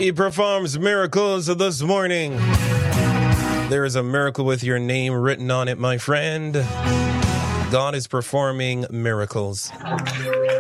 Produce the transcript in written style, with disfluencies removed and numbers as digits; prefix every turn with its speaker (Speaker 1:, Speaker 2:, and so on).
Speaker 1: He performs miracles this morning. There is a miracle with your name written on it, my friend. God is performing miracles.